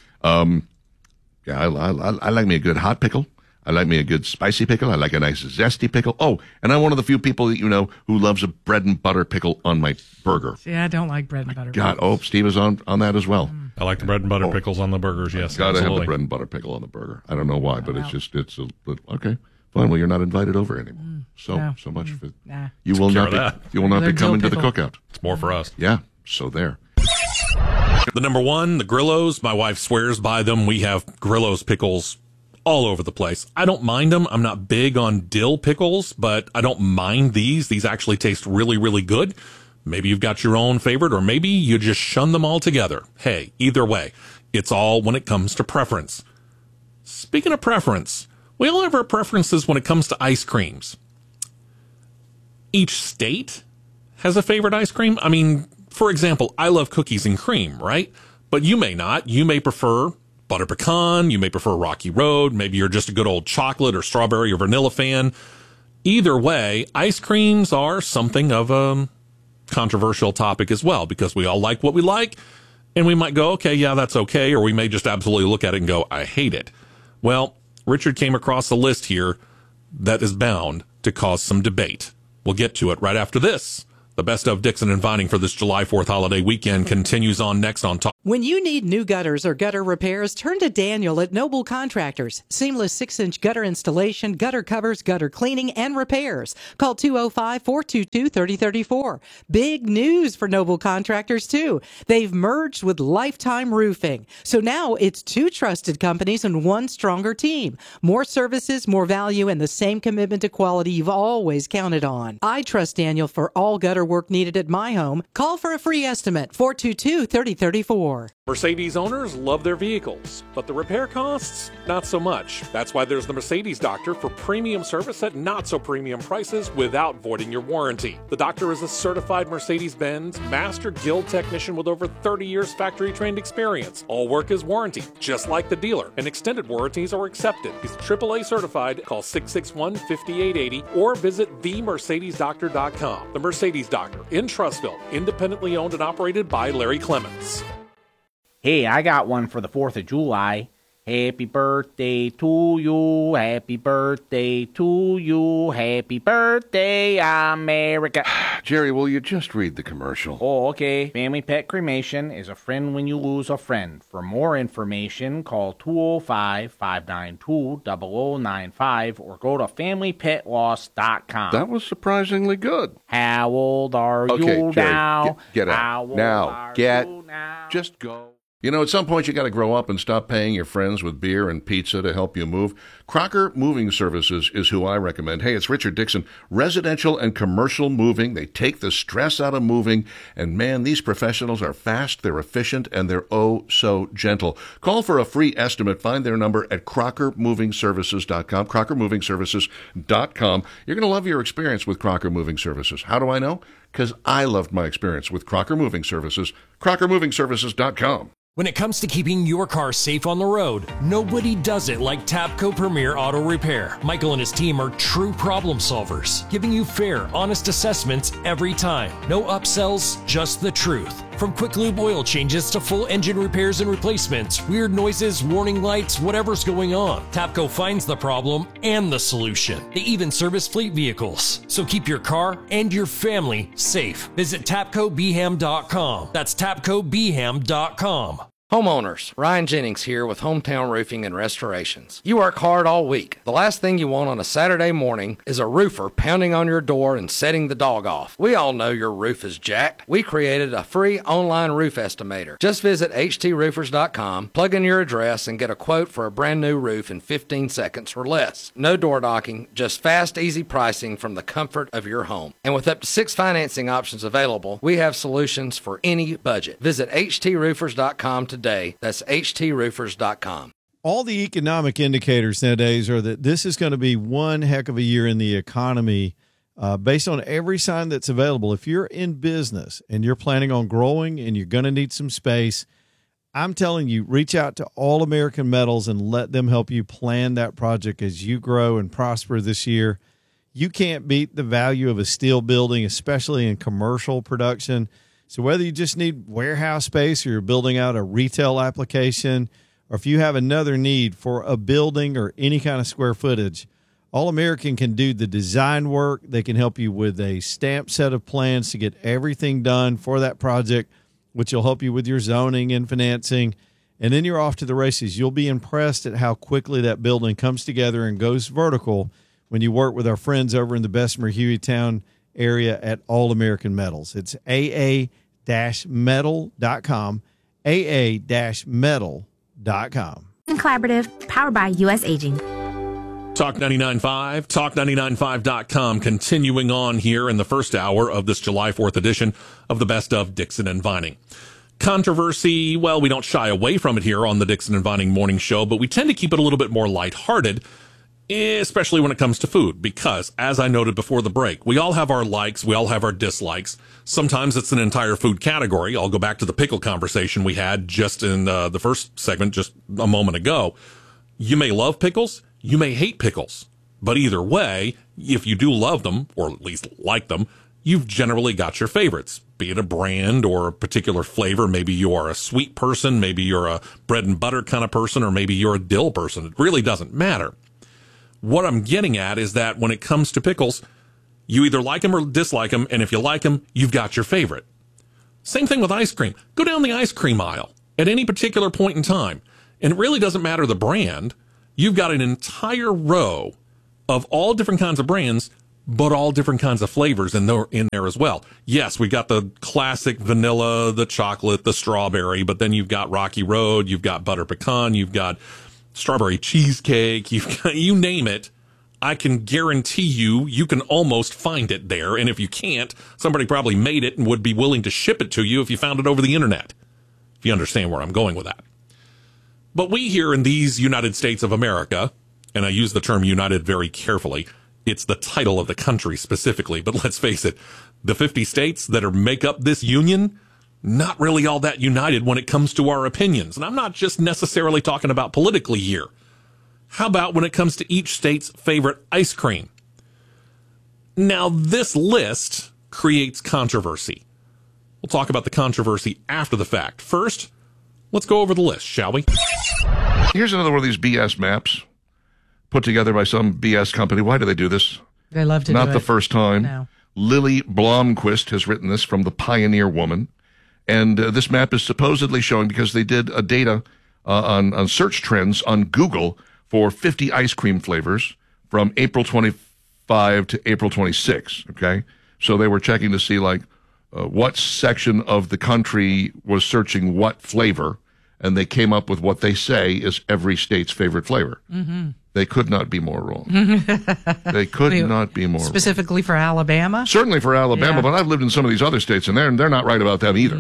Yeah, I like me a good hot pickle. I like me a good spicy pickle. I like a nice zesty pickle. Oh, and I'm one of the few people that you know who loves a bread and butter pickle on my burger. See, I don't like bread and butter. God, Steve is on that as well. I like the bread and butter pickles on the burgers, yes. Gotta absolutely. have the bread and butter pickle on the burger. I don't know why, but it's a little, okay. Fine, well, you're not invited over anymore. So much for you will not be coming to the cookout. It's more for us. Yeah, so there. The number one, the Grillos. My wife swears by them. We have Grillos pickles all over the place. I don't mind them. I'm not big on dill pickles, but I don't mind these. These actually taste really, really good. Maybe you've got your own favorite, or maybe you just shun them all together. Hey, either way, it's all when it comes to preference. Speaking of preference, we all have our preferences when it comes to ice creams. Each state has a favorite ice cream. I mean, for example, I love cookies and cream, right? But you may not. You may prefer butter pecan. You may prefer Rocky Road. Maybe you're just a good old chocolate or strawberry or vanilla fan. Either way, ice creams are something of a controversial topic as well, because we all like what we like, and we might go, okay, yeah, that's okay, or we may just absolutely look at it and go, I hate it. Well, Richard came across a list here that is bound to cause some debate. We'll get to it right after this. The best of Dixon and Vining for this July 4th holiday weekend continues on next on Talk. When you need new gutters or gutter repairs, turn to Daniel at Noble Contractors. Seamless 6-inch gutter installation, gutter covers, gutter cleaning, and repairs. Call 205-422-3034. Big news for Noble Contractors, too. They've merged with Lifetime Roofing. So now it's two trusted companies and one stronger team. More services, more value, and the same commitment to quality you've always counted on. I trust Daniel for all gutter work needed at my home. Call for a free estimate, 422-3034. Mercedes owners love their vehicles, but the repair costs, not so much. That's why there's the Mercedes Doctor for premium service at not so premium prices without voiding your warranty. The doctor is a certified Mercedes-Benz Master Guild technician with over 30 years factory trained experience. All work is warranty, just like the dealer, and extended warranties are accepted. He's AAA certified. Call 661-5880 or visit themercedesdoctor.com. The Mercedes Doctor in Trussville, independently owned and operated by Larry Clements. Hey, I got one for the 4th of July. Happy birthday to you, happy birthday to you, happy birthday, America. Jerry, will you just read the commercial? Oh, okay. Family Pet Cremation is a friend when you lose a friend. For more information, call 205-592-0095 or go to FamilyPetLoss.com. That was surprisingly good. How old are you Jerry, now? Get out. How old Now. are Get. you now? Just go. You know, at some point you got to grow up and stop paying your friends with beer and pizza to help you move. Crocker Moving Services is who I recommend. Hey, it's Richard Dixon. Residential and commercial moving. They take the stress out of moving. And man, these professionals are fast, they're efficient, and they're oh so gentle. Call for a free estimate. Find their number at crockermovingservices.com, crockermovingservices.com. You're going to love your experience with Crocker Moving Services. How do I know? Because I loved my experience with Crocker Moving Services, crockermovingservices.com. When it comes to keeping your car safe on the road, nobody does it like Tapco Premier Auto Repair. Michael and his team are true problem solvers, giving you fair, honest assessments every time. No upsells, just the truth. From quick lube oil changes to full engine repairs and replacements, weird noises, warning lights, whatever's going on, Tapco finds the problem and the solution. They even service fleet vehicles. So keep your car and your family safe. Visit TapcoBeham.com. That's TapcoBeham.com. Homeowners, Ryan Jennings here with Hometown Roofing and Restorations. You work hard all week. The last thing you want on a Saturday morning is a roofer pounding on your door and setting the dog off. We all know your roof is jacked. We created a free online roof estimator. Just visit htroofers.com, plug in your address, and get a quote for a brand new roof in 15 seconds or less. No door knocking, just fast, easy pricing from the comfort of your home. And with up to 6 financing options available, we have solutions for any budget. Visit htroofers.com today. That's htroofers.com. All the economic indicators nowadays are that this is going to be one heck of a year in the economy based on every sign that's available. If you're in business and you're planning on growing and you're going to need some space, I'm telling you, reach out to All American Metals and let them help you plan that project as you grow and prosper this year. You can't beat the value of a steel building, especially in commercial production. So whether you just need warehouse space or you're building out a retail application, or if you have another need for a building or any kind of square footage, All American can do the design work. They can help you with a stamped set of plans to get everything done for that project, which will help you with your zoning and financing. And then you're off to the races. You'll be impressed at how quickly that building comes together and goes vertical when you work with our friends over in the Bessemer Hueytown area at All American Metals. It's aa-metal.com, aa-metal.com. Collaborative, powered by U.S. Aging. Talk 99.5, talk995.com, continuing on here in the first hour of this July 4th edition of the Best of Dixon and Vining. Controversy, well, we don't shy away from it here on the Dixon and Vining Morning Show, but we tend to keep it a little bit more lighthearted, especially when it comes to food, because, as I noted before the break, we all have our likes, we all have our dislikes. Sometimes it's an entire food category. I'll go back to the pickle conversation we had just in the first segment just a moment ago. You may love pickles, you may hate pickles. But either way, if you do love them, or at least like them, you've generally got your favorites, be it a brand or a particular flavor. Maybe you are a sweet person, maybe you're a bread and butter kind of person, or maybe you're a dill person. It really doesn't matter. What I'm getting at is that when it comes to pickles, you either like them or dislike them, and if you like them, you've got your favorite. Same thing with ice cream. Go down the ice cream aisle at any particular point in time, and it really doesn't matter the brand. You've got an entire row of all different kinds of brands, but all different kinds of flavors in there as well. Yes, we got the classic vanilla, the chocolate, the strawberry, but then you've got Rocky Road, you've got butter pecan, you've got strawberry cheesecake, you've got, you name it. I can guarantee you can almost find it there. And if you can't, somebody probably made it and would be willing to ship it to you if you found it over the internet. If you understand where I'm going with that. But we here in these United States of America, and I use the term united very carefully, it's the title of the country specifically, but let's face it, the 50 states that make up this union, not really all that united when it comes to our opinions. And I'm not just necessarily talking about politically here. How about when it comes to each state's favorite ice cream? Now, this list creates controversy. We'll talk about the controversy after the fact. First, let's go over the list, shall we? Here's another one of these BS maps put together by some BS company. Why do they do this? They love to do it. Not the first time. No. Lily Blomquist has written this from the Pioneer Woman. And this map is supposedly showing, because they did a data on search trends on Google for 50 ice cream flavors from April 25 to April 26, okay? So they were checking to see, like, what section of the country was searching what flavor, and they came up with what they say is every state's favorite flavor. Mm-hmm. They could not be more wrong. They could not be more specifically wrong. For Alabama? Certainly for Alabama, yeah. But I've lived in some of these other states, and they're not right about them either.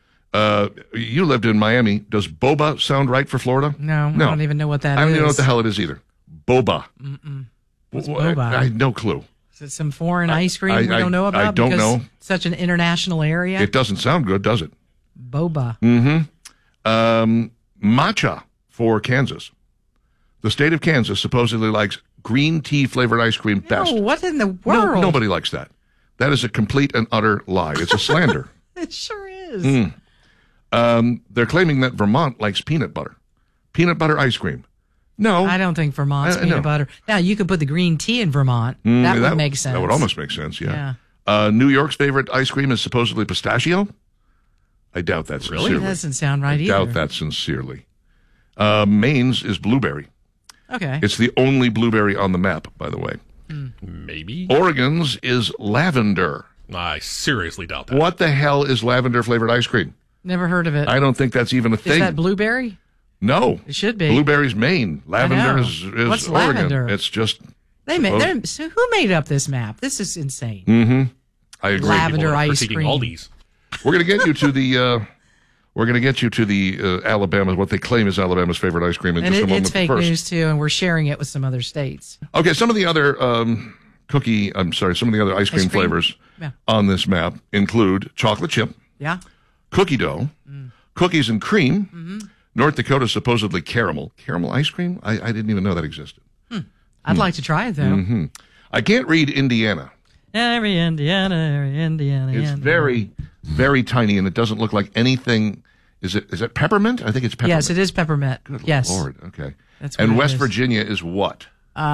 You lived in Miami. Does boba sound right for Florida? No, I don't even know what that is. I don't even know what the hell it is either. Boba. What's boba? I have no clue. Is it some foreign ice cream we don't know about? I don't know. Such an international area? It doesn't sound good, does it? Boba. Matcha for Kansas. The state of Kansas supposedly likes green tea flavored ice cream best. No, what in the world? No, nobody likes that. That is a complete and utter lie. It's a slander. It sure is. They're claiming that Vermont likes peanut butter. Peanut butter ice cream. No. I don't think Vermont's peanut butter. Now, you could put the green tea in Vermont. That would make sense. That would almost make sense, yeah. New York's favorite ice cream is supposedly pistachio. I doubt that sincerely. Really? That doesn't sound right either. I doubt that sincerely. Maine's is blueberry. Okay. It's the only blueberry on the map, by the way. Maybe. Oregon's is lavender. I seriously doubt that. What the hell is lavender flavored ice cream? Never heard of it. I don't think that's even a thing. Is that blueberry? No. It should be. Blueberry's Maine. Lavender is What's Oregon. Lavender? It's just... So who made up this map? This is insane. Mm-hmm. I agree. Lavender ice cream. Aldi's. We're going to get you to the... We're going to get you to the Alabama, what they claim is Alabama's favorite ice cream in just a moment. It's fake news, too, and we're sharing it with some other states. Okay, some of the other some of the other ice cream flavors on this map include chocolate chip, cookie dough, cookies and cream, North Dakota supposedly caramel ice cream. I didn't even know that existed. I'd like to try it, though. I can't read Indiana. Every Indiana. It's very, very tiny, and it doesn't look like anything. Is it peppermint? I think it's peppermint. Yes, it is peppermint. Good yes. Lord. Okay. That's and West Virginia is what?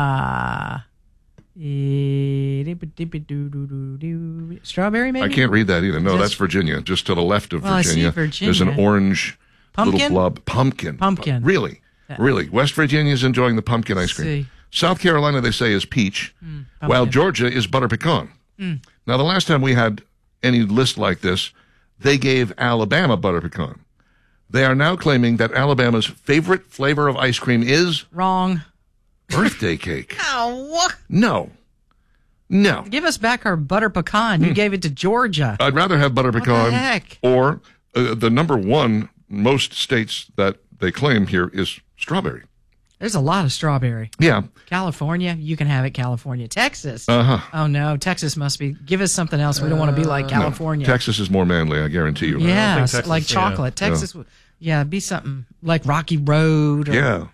Strawberry, maybe? I can't read that either. No, that's Virginia. Just to the left of Virginia. I see Virginia. There's an orange pumpkin? little blob. Pumpkin. Really? Really? West Virginia is enjoying the pumpkin ice cream. See. South Carolina, they say, is peach, while Georgia is butter pecan. Now, the last time we had any list like this, they gave Alabama butter pecan. They are now claiming that Alabama's favorite flavor of ice cream is... Wrong. Birthday cake. Oh, No. Give us back our butter pecan. You gave it to Georgia. I'd rather have butter pecan. What the heck? Or the number one most states that they claim here is strawberry. There's a lot of strawberry. Yeah. California, you can have it. California. Texas. Oh, no. Texas must be. Give us something else. We don't want to be like California. No, Texas is more manly, I guarantee you. Yeah, like chocolate. Texas, be something like Rocky Road. Or,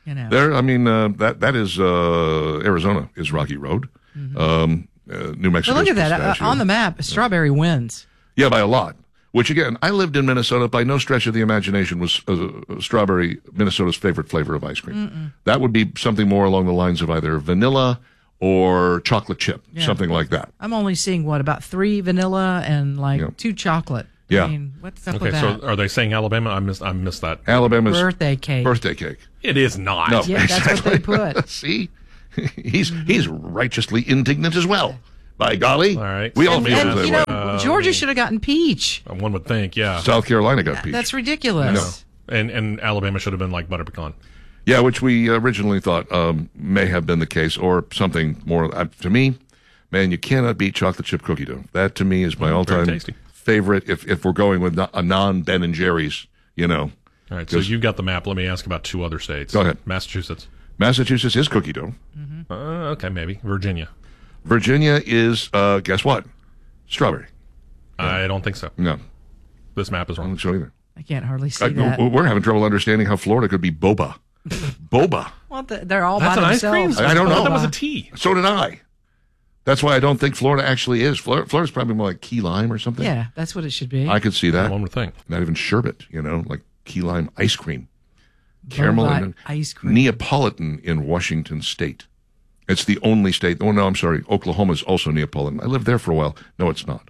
You know. There, I mean, that is Arizona is Rocky Road. New Mexico. But look at that on the map. Strawberry wins. Yeah, by a lot. Which again, I lived in Minnesota. By no stretch of the imagination was strawberry Minnesota's favorite flavor of ice cream. That would be something more along the lines of either vanilla or chocolate chip, something like that. I'm only seeing about 3 vanilla and 2 chocolate. Yeah. I mean, what's up with that? So are they saying Alabama? I missed that. Alabama's birthday cake. Birthday cake. It is not. No, yeah, exactly. That's what they put. See, he's righteously indignant as well. By golly. All right. We all feel And, that way. Georgia should have gotten peach. One would think, yeah. South Carolina got peach. That's ridiculous. And Alabama should have been like butter pecan. Yeah, which we originally thought may have been the case, or something more. To me, man, you cannot beat chocolate chip cookie dough. That to me is my all-time favorite. If we're going with a non-Ben and Jerry's, All right, so you've got the map. Let me ask about 2 other states. Go ahead. Massachusetts. Massachusetts is cookie dough. Okay, maybe. Virginia. Virginia is, guess what? Strawberry. I don't think so. No. This map is wrong. I don't think so either. I can't hardly see that. We're having trouble understanding how Florida could be boba. Boba. Well, they're all That's by an ice cream? themselves. I don't know. That was a tea. So did I. That's why I don't think Florida actually is. Florida's probably more like key lime or something. Yeah, that's what it should be. I could see that. One would think. Not even sherbet, like key lime ice cream. Caramel Boba and ice cream. Neapolitan in Washington State. It's the only state. Oh, no, I'm sorry. Oklahoma is also Neapolitan. I lived there for a while. No, it's not.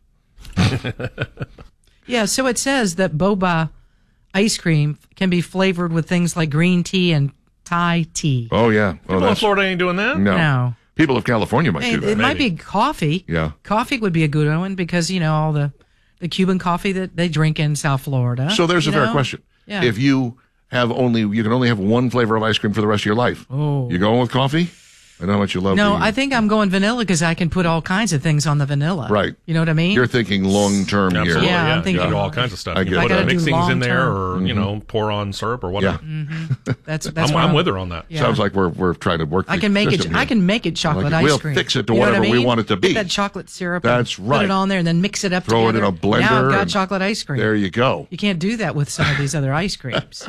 Yeah, so it says that boba ice cream can be flavored with things like green tea and Thai tea. Oh, yeah. People in Florida ain't doing that? No. People of California might do that. It might be coffee. Yeah. Coffee would be a good one because, all the Cuban coffee that they drink in South Florida. So there's a fair question. Yeah. If you can only have one flavor of ice cream for the rest of your life. Oh. You going with coffee? I know how much you love. No, I think I'm going vanilla because I can put all kinds of things on the vanilla. Right. You know what I mean? You're thinking long term here. Absolutely, Yeah, I'm thinking you can do all kinds of stuff. I You get can it. put mixings in there, or long-term. pour on syrup or whatever. Yeah. That's I'm with her on that. Yeah. Sounds like we're trying to work. I can make it. I can make it chocolate ice we'll cream. fix it to You know whatever what I we mean? want it to be. Put that chocolate syrup. That's and right. Put it on there and then mix it up. Throw it together. in a blender. Now I've got and chocolate ice cream. There you go. You can't do that with some of these other ice creams.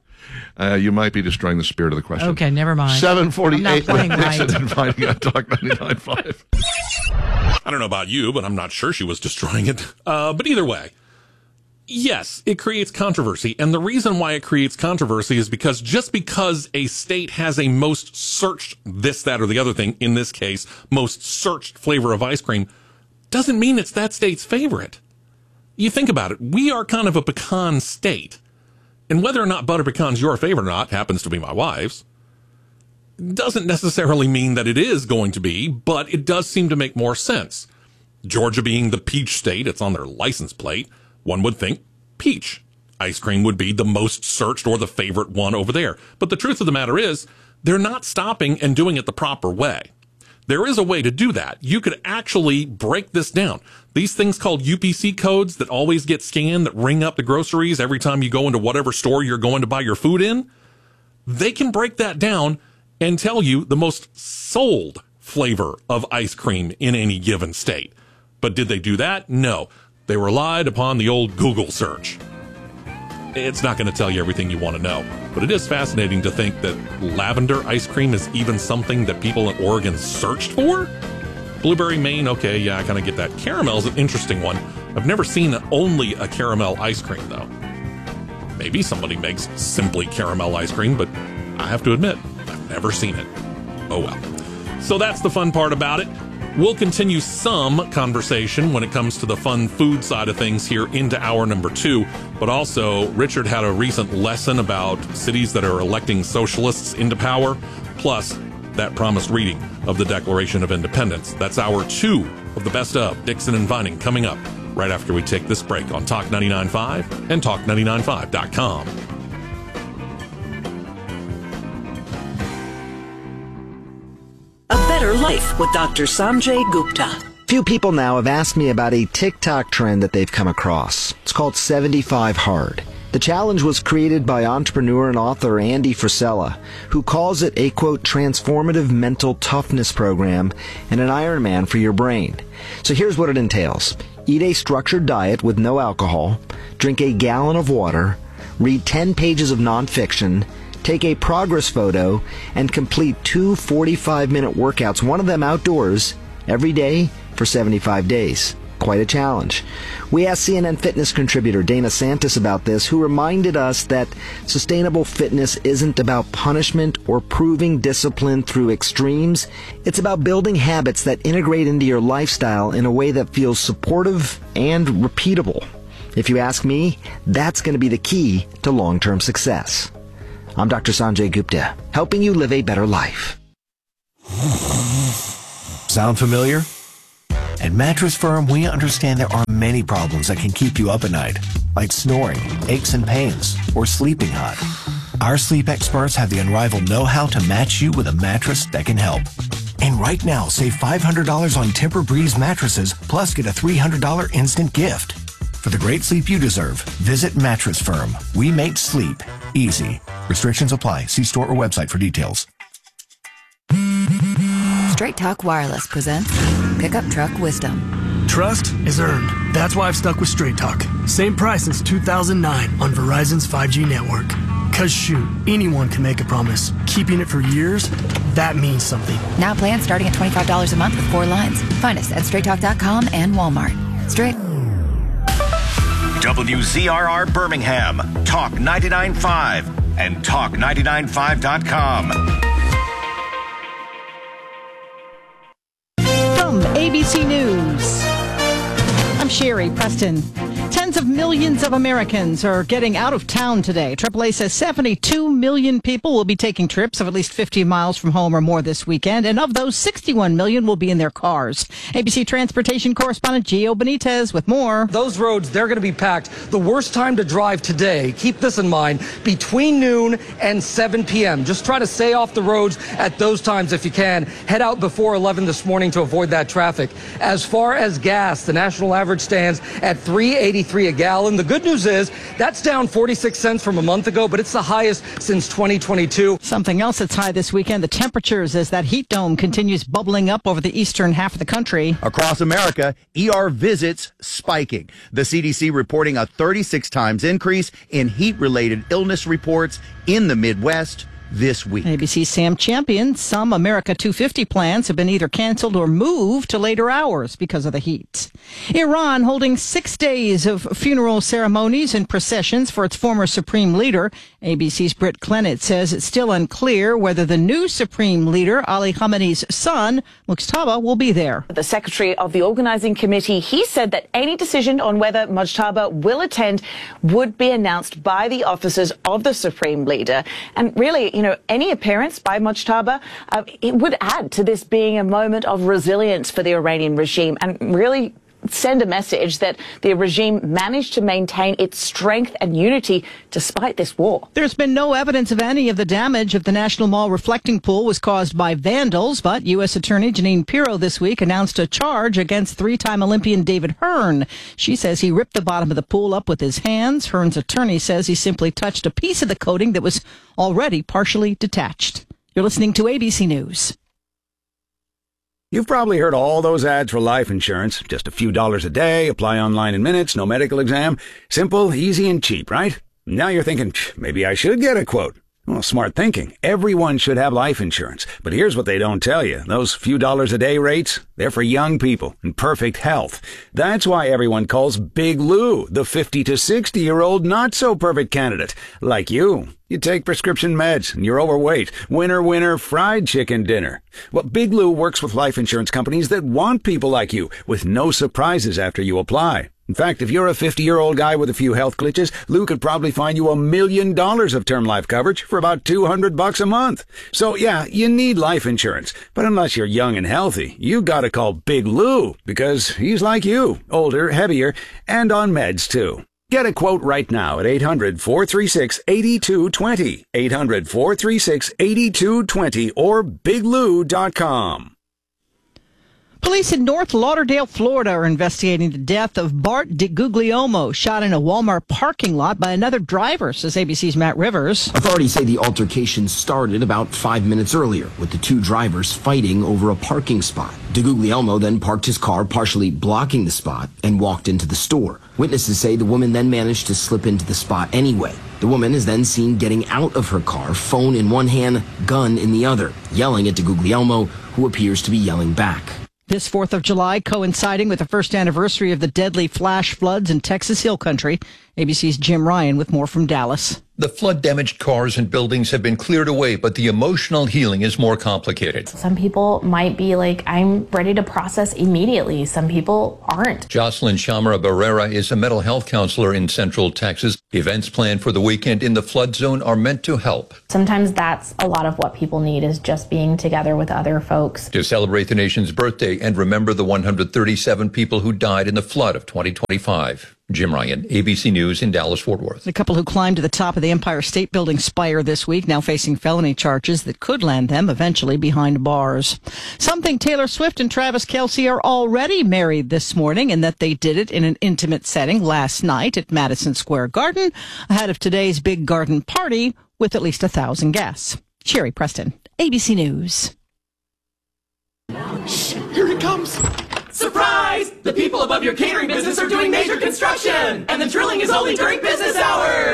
You might be destroying the spirit of the question. Okay, never mind. 7:48 I'm not playing with right. Dixon and Fighting on Talk 99.5. I don't know about you, but I'm not sure she was destroying it. But either way, yes, it creates controversy. And the reason why it creates controversy is because just because a state has a most searched this, that, or the other thing, in this case, most searched flavor of ice cream, doesn't mean it's that state's favorite. You think about it. We are kind of a pecan state. And whether or not butter pecan's your favorite or not, happens to be my wife's, doesn't necessarily mean that it is going to be, but it does seem to make more sense. Georgia being the peach state, it's on their license plate, one would think peach ice cream would be the most searched or the favorite one over there. But the truth of the matter is, they're not stopping and doing it the proper way. There is a way to do that. You could actually break this down. These things called UPC codes that always get scanned, that ring up the groceries every time you go into whatever store you're going to buy your food in, they can break that down and tell you the most sold flavor of ice cream in any given state. But did they do that? No. They relied upon the old Google search. It's not going to tell you everything you want to know, but it is fascinating to think that lavender ice cream is even something that people in Oregon searched for. Blueberry Maine, okay, yeah, I kind of get that. Caramel's an interesting one. I've never seen only a caramel ice cream, though. Maybe somebody makes simply caramel ice cream, but I have to admit, I've never seen it. Oh well. So that's the fun part about it. We'll continue some conversation when it comes to the fun food side of things here into hour number 2. But also, Richard had a recent lesson about cities that are electing socialists into power, plus that promised reading of the Declaration of Independence. That's hour 2 of the best of Dixon and Vining coming up right after we take this break on Talk 99.5 and Talk995.com. A Better Life with Dr. Sanjay Gupta. Few people now have asked me about a TikTok trend that they've come across. It's called 75 Hard. The challenge was created by entrepreneur and author Andy Frisella, who calls it a, quote, transformative mental toughness program and an Ironman for your brain. So here's what it entails. Eat a structured diet with no alcohol, drink a gallon of water, read 10 pages of nonfiction, take a progress photo, and complete 2 45-minute workouts, one of them outdoors, every day for 75 days. Quite a challenge. We asked CNN Fitness contributor Dana Santis about this, who reminded us that sustainable fitness isn't about punishment or proving discipline through extremes. It's about building habits that integrate into your lifestyle in a way that feels supportive and repeatable. If you ask me, that's going to be the key to long-term success. I'm Dr. Sanjay Gupta, helping you live a better life. Sound familiar? At Mattress Firm, we understand there are many problems that can keep you up at night, like snoring, aches and pains, or sleeping hot. Our sleep experts have the unrivaled know-how to match you with a mattress that can help. And right now, save $500 on Tempur-Breeze mattresses, plus get a $300 instant gift. For the great sleep you deserve, visit Mattress Firm. We make sleep easy. Restrictions apply. See store or website for details. Straight Talk Wireless presents Pickup Truck Wisdom. Trust is earned. That's why I've stuck with Straight Talk. Same price since 2009 on Verizon's 5G network. Cause shoot, anyone can make a promise. Keeping it for years, that means something. Now plans starting at $25 a month with 4 lines. Find us at straighttalk.com and Walmart. Straight. WZRR Birmingham, Talk 99.5 and Talk995.com. ABC News. I'm Sherry Preston. Tens of millions of Americans are getting out of town today. AAA says 72 million people will be taking trips of at least 50 miles from home or more this weekend, and of those, 61 million will be in their cars. ABC Transportation correspondent Gio Benitez with more. Those roads, they're going to be packed. The worst time to drive today, keep this in mind, between noon and 7 p.m. Just try to stay off the roads at those times if you can. Head out before 11 this morning to avoid that traffic. As far as gas, the national average stands at $3.83 a gallon. The good news is that's down 46 cents from a month ago, but it's the highest since 2022. Something else that's high this weekend, the temperatures, as that heat dome continues bubbling up over the eastern half of the country. Across America, ER visits spiking. The CDC reporting a 36 times increase in heat-related illness reports in the Midwest this week. ABC's Sam Champion. Some America 250 plans have been either canceled or moved to later hours because of the heat. Iran holding 6 days of funeral ceremonies and processions for its former supreme leader. ABC's Britt Clennett says it's still unclear whether the new supreme leader, Ali Khamenei's son, Mujtaba, will be there. The secretary of the organizing committee, he said that any decision on whether Mujtaba will attend would be announced by the officers of the supreme leader. And really, any appearance by Mujtaba, it would add to this being a moment of resilience for the Iranian regime and really send a message that the regime managed to maintain its strength and unity despite this war. There's been no evidence of any of the damage of the National Mall reflecting pool was caused by vandals, but U.S. Attorney Jeanine Pirro this week announced a charge against 3-time Olympian David Hearn. She says he ripped the bottom of the pool up with his hands. Hearn's attorney says he simply touched a piece of the coating that was already partially detached. You're listening to ABC News. You've probably heard all those ads for life insurance. Just a few dollars a day, apply online in minutes, no medical exam. Simple, easy, and cheap, right? Now you're thinking, maybe I should get a quote. Well, smart thinking. Everyone should have life insurance. But here's what they don't tell you. Those few dollars a day rates, they're for young people in perfect health. That's why everyone calls Big Lou the 50 to 60-year-old not-so-perfect candidate. Like you. You take prescription meds and you're overweight. Winner, fried chicken dinner. Well, Big Lou works with life insurance companies that want people like you with no surprises after you apply. In fact, if you're a 50-year-old guy with a few health glitches, Lou could probably find you $1 million of term life coverage for about $200 a month. So yeah, you need life insurance. But unless you're young and healthy, you gotta call Big Lou because he's like you, older, heavier, and on meds too. Get a quote right now at 800-436-8220, 800-436-8220, or biglou.com. Police in North Lauderdale, Florida are investigating the death of Bart DiGuglielmo, shot in a Walmart parking lot by another driver, says ABC's Matt Rivers. Authorities say the altercation started about 5 minutes earlier, with the two drivers fighting over a parking spot. DiGuglielmo then parked his car, partially blocking the spot, and walked into the store. Witnesses say the woman then managed to slip into the spot anyway. The woman is then seen getting out of her car, phone in one hand, gun in the other, yelling at DiGuglielmo, who appears to be yelling back. This 4th of July coinciding with the first anniversary of the deadly flash floods in Texas Hill Country. ABC's Jim Ryan with more from Dallas. The flood-damaged cars and buildings have been cleared away, but the emotional healing is more complicated. Some people might be like, I'm ready to process immediately. Some people aren't. Jocelyn Chamara Barrera is a mental health counselor in Central Texas. Events planned for the weekend in the flood zone are meant to help. Sometimes that's a lot of what people need, is just being together with other folks. To celebrate the nation's birthday and remember the 137 people who died in the flood of 2025. Jim Ryan, ABC News in Dallas-Fort Worth. The couple who climbed to the top of the Empire State Building spire this week now facing felony charges that could land them eventually behind bars. Some think Taylor Swift and Travis Kelce are already married this morning and that they did it in an intimate setting last night at Madison Square Garden ahead of today's big garden party with at least 1,000 guests. Sherry Preston, ABC News. Shh, here he comes. Surprise! The people above your catering business are doing major construction, and the drilling is only during business hours!